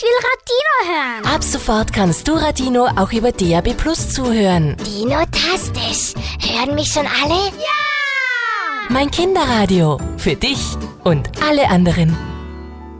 Ich will Radino hören. Ab sofort kannst du Radino auch über DAB+ zuhören. Dino-tastisch. Hören mich schon alle? Mein Kinderradio. Für dich und alle anderen.